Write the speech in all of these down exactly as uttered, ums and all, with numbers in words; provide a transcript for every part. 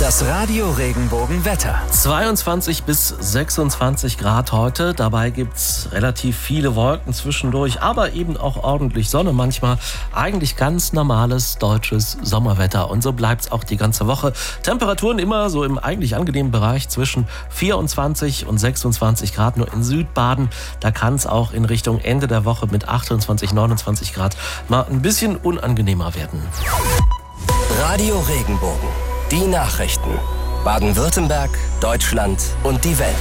Das Radio Regenbogen-Wetter. zweiundzwanzig bis sechsundzwanzig Grad heute. Dabei gibt's relativ viele Wolken zwischendurch, aber eben auch ordentlich Sonne manchmal. Eigentlich ganz normales deutsches Sommerwetter. Und so bleibt's auch die ganze Woche. Temperaturen immer so im eigentlich angenehmen Bereich zwischen vierundzwanzig und sechsundzwanzig Grad. Nur in Südbaden, da kann es auch in Richtung Ende der Woche mit achtundzwanzig, neunundzwanzig Grad mal ein bisschen unangenehmer werden. Radio Regenbogen. Die Nachrichten. Baden-Württemberg, Deutschland und die Welt.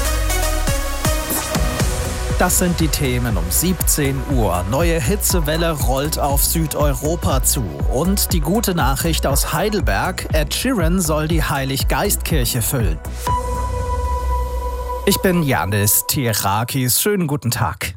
Das sind die Themen um siebzehn Uhr. Neue Hitzewelle rollt auf Südeuropa zu. Und die gute Nachricht aus Heidelberg: Ed Sheeran soll die Heilig-Geist-Kirche füllen. Ich bin Janis Tirakis. Schönen guten Tag.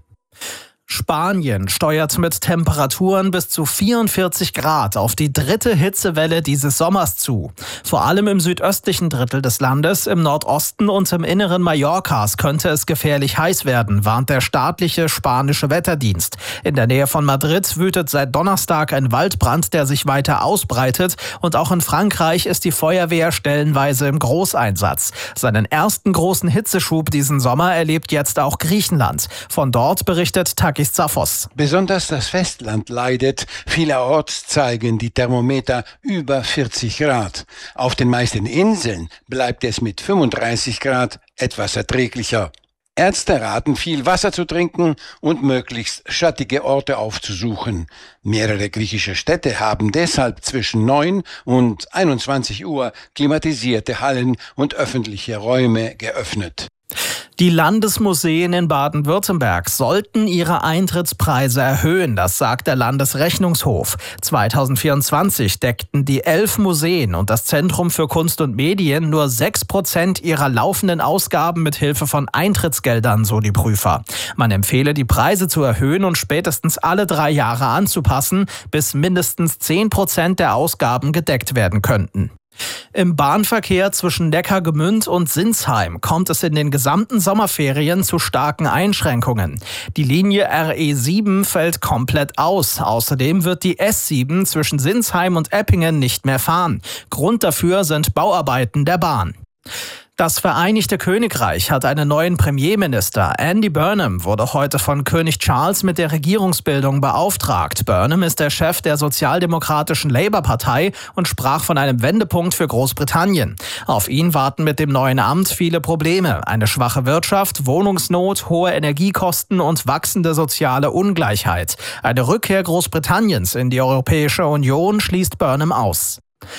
Spanien steuert mit Temperaturen bis zu vierundvierzig Grad auf die dritte Hitzewelle dieses Sommers zu. Vor allem im südöstlichen Drittel des Landes, im Nordosten und im Inneren Mallorcas könnte es gefährlich heiß werden, warnt der staatliche spanische Wetterdienst. In der Nähe von Madrid wütet seit Donnerstag ein Waldbrand, der sich weiter ausbreitet. Und auch in Frankreich ist die Feuerwehr stellenweise im Großeinsatz. Seinen ersten großen Hitzeschub diesen Sommer erlebt jetzt auch Griechenland. Von dort berichtet Takis Zaphos. Besonders das Festland leidet. Vielerorts zeigen die Thermometer über vierzig Grad. Auf den meisten Inseln bleibt es mit fünfunddreißig Grad etwas erträglicher. Ärzte raten, viel Wasser zu trinken und möglichst schattige Orte aufzusuchen. Mehrere griechische Städte haben deshalb zwischen neun und einundzwanzig Uhr klimatisierte Hallen und öffentliche Räume geöffnet. Die Landesmuseen in Baden-Württemberg sollten ihre Eintrittspreise erhöhen, das sagt der Landesrechnungshof. zweitausendvierundzwanzig deckten die elf Museen und das Zentrum für Kunst und Medien nur sechs Prozent ihrer laufenden Ausgaben mit Hilfe von Eintrittsgeldern, so die Prüfer. Man empfehle, die Preise zu erhöhen und spätestens alle drei Jahre anzupassen, bis mindestens zehn Prozent der Ausgaben gedeckt werden könnten. Im Bahnverkehr zwischen Neckargemünd und Sinsheim kommt es in den gesamten Sommerferien zu starken Einschränkungen. Die Linie R E sieben fällt komplett aus. Außerdem wird die S sieben zwischen Sinsheim und Eppingen nicht mehr fahren. Grund dafür sind Bauarbeiten der Bahn. Das Vereinigte Königreich hat einen neuen Premierminister. Andy Burnham wurde heute von König Charles mit der Regierungsbildung beauftragt. Burnham ist der Chef der sozialdemokratischen Labour-Partei und sprach von einem Wendepunkt für Großbritannien. Auf ihn warten mit dem neuen Amt viele Probleme. Eine schwache Wirtschaft, Wohnungsnot, hohe Energiekosten und wachsende soziale Ungleichheit. Eine Rückkehr Großbritanniens in die Europäische Union schließt Burnham aus.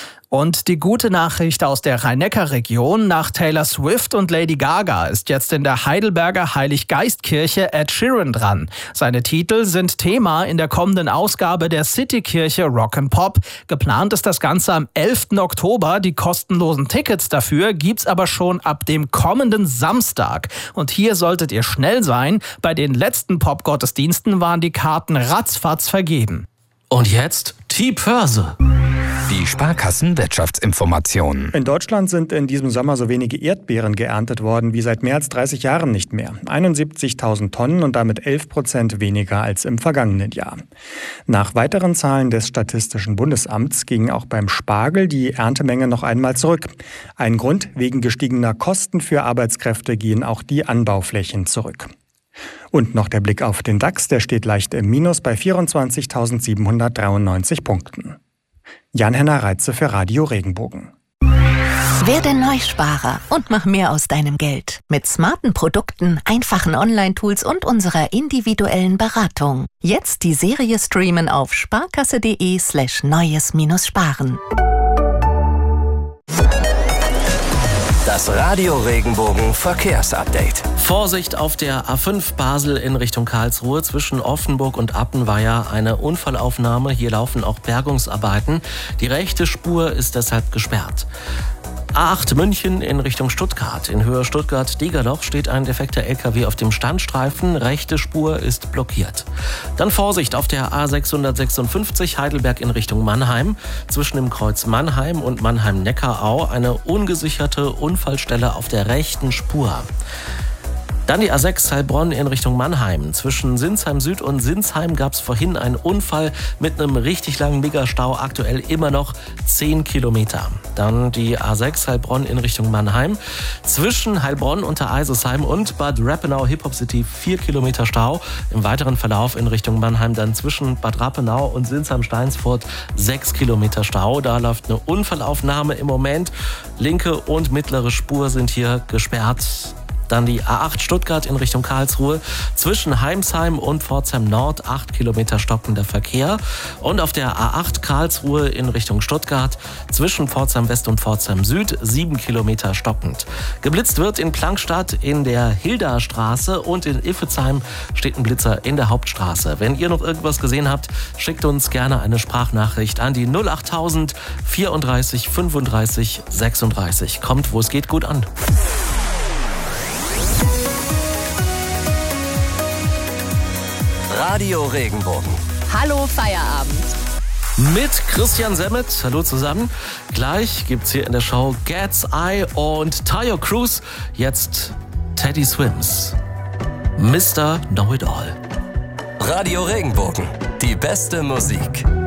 Und die gute Nachricht aus der Rhein-Neckar-Region: Nach Taylor Swift und Lady Gaga ist jetzt in der Heidelberger Heilig-Geist-Kirche Ed Sheeran dran. Seine Titel sind Thema in der kommenden Ausgabe der City-Kirche Rock and Pop. Geplant ist das Ganze am elften Oktober. Die kostenlosen Tickets dafür gibt's aber schon ab dem kommenden Samstag. Und hier solltet ihr schnell sein. Bei den letzten Pop-Gottesdiensten waren die Karten ratzfatz vergeben. Und jetzt die Börse. Die Sparkassen-Wirtschaftsinformationen. In Deutschland sind in diesem Sommer so wenige Erdbeeren geerntet worden wie seit mehr als dreißig Jahren nicht mehr. einundsiebzigtausend Tonnen und damit elf Prozent weniger als im vergangenen Jahr. Nach weiteren Zahlen des Statistischen Bundesamts ging auch beim Spargel die Erntemenge noch einmal zurück. Ein Grund: wegen gestiegener Kosten für Arbeitskräfte gehen auch die Anbauflächen zurück. Und noch der Blick auf den DAX, der steht leicht im Minus bei vierundzwanzigtausendsiebenhundertdreiundneunzig Punkten. Jan-Henner Reitze für Radio Regenbogen. Werde Neusparer und mach mehr aus deinem Geld. Mit smarten Produkten, einfachen Online-Tools und unserer individuellen Beratung. Jetzt die Serie streamen auf sparkasse.de slash neues-sparen. Das Radio Regenbogen Verkehrsupdate. Vorsicht auf der A fünf Basel in Richtung Karlsruhe. Zwischen Offenburg und Appenweier eine Unfallaufnahme. Hier laufen auch Bergungsarbeiten. Die rechte Spur ist deshalb gesperrt. A acht München in Richtung Stuttgart. In Höhe Stuttgart-Degerloch steht ein defekter L K W auf dem Standstreifen. Rechte Spur ist blockiert. Dann Vorsicht auf der A sechshundertsechsundfünfzig Heidelberg in Richtung Mannheim. Zwischen dem Kreuz Mannheim und Mannheim-Neckarau eine ungesicherte Unfallstelle auf der rechten Spur. Dann die A sechs Heilbronn in Richtung Mannheim. Zwischen Sinsheim Süd und Sinsheim gab es vorhin einen Unfall mit einem richtig langen Megastau. Aktuell immer noch zehn Kilometer. Dann die A sechs Heilbronn in Richtung Mannheim. Zwischen Heilbronn unter Eisesheim und Bad Rappenau Hip Hop City vier Kilometer Stau. Im weiteren Verlauf in Richtung Mannheim dann zwischen Bad Rappenau und Sinsheim-Steinsfurt sechs Kilometer Stau. Da läuft eine Unfallaufnahme im Moment. Linke und mittlere Spur sind hier gesperrt. Dann die A acht Stuttgart in Richtung Karlsruhe. Zwischen Heimsheim und Pforzheim Nord acht Kilometer stockender Verkehr. Und auf der A acht Karlsruhe in Richtung Stuttgart zwischen Pforzheim West und Pforzheim Süd sieben Kilometer stockend. Geblitzt wird in Plankstadt in der Hildastraße und in Iffezheim steht ein Blitzer in der Hauptstraße. Wenn ihr noch irgendwas gesehen habt, schickt uns gerne eine Sprachnachricht an die null achttausend vierunddreißig fünfunddreißig sechsunddreißig. Kommt, wo es geht, gut an. Radio Regenbogen. Hallo Feierabend. Mit Christian Semmet. Hallo zusammen. Gleich gibt's hier in der Show Cat's Eye und Tayo Cruz. Jetzt Teddy Swims. Mister Know-It-All. Radio Regenbogen. Die beste Musik.